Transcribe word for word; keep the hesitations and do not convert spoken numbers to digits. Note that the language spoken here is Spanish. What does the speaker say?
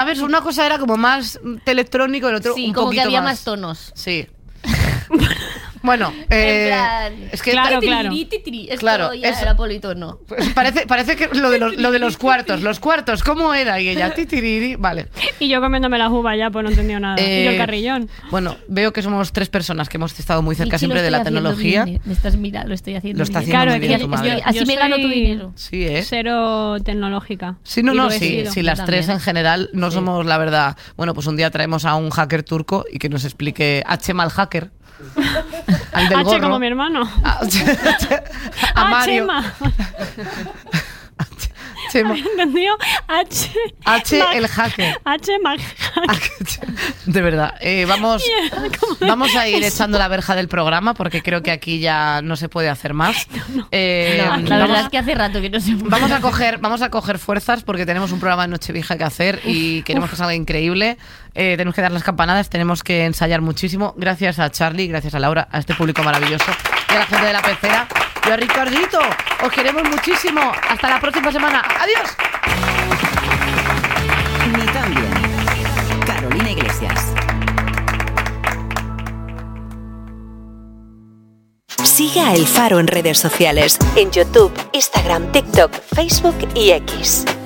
¿sabes? Una cosa era como más electrónico, el otro sí, un como poquito que había más... más tonos. Sí. Bueno, eh, plan, es que claro, claro. Esto Claro, ya es- era politono. pues parece, parece que lo de, los, lo de los cuartos, los cuartos, ¿cómo era? Y ella, titiriri, vale. Y yo comiéndome las uvas ya, pues no he entendido nada. Eh, y yo el carrillón. Bueno, veo que somos tres personas que hemos estado muy cerca Michi, siempre lo de la estoy haciendo tecnología. bien, me estás mirando, lo estoy haciendo Lo está bien. haciendo Claro, muy es bien que tu yo- madre. yo- Así yo me gano tu soy dinero. Sí, ¿eh? Cero tecnológica. Sí, no, Y no, lo he sí, sido. sí, las Yo tres también. en general no Sí. somos, la verdad. Bueno, pues un día traemos a un hacker turco y que nos explique a Chema el hacker. Al del H gorro. como mi hermano. A, a Ah, Mario. Chema. Chema. ¿Entendido? H. H Mac- el hacker. H Mac. De verdad. Eh, vamos, Yeah, ¿cómo de- vamos a ir eso? echando la verja del programa porque creo que aquí ya no se puede hacer más. Eh, No, la vamos- verdad es que hace rato que no se puede. Vamos a coger, vamos a coger fuerzas porque tenemos un programa de Nochevieja que hacer y queremos que salga increíble. Eh, tenemos que dar las campanadas, tenemos que ensayar muchísimo. Gracias a Charlie, gracias a Laura, a este público maravilloso y a la gente de la pecera y a Ricardito. Os queremos muchísimo. Hasta la próxima semana. Adiós. Ni tan bien. Carolina Iglesias. Sigue a El Faro en redes sociales, en YouTube, Instagram, TikTok, Facebook y X.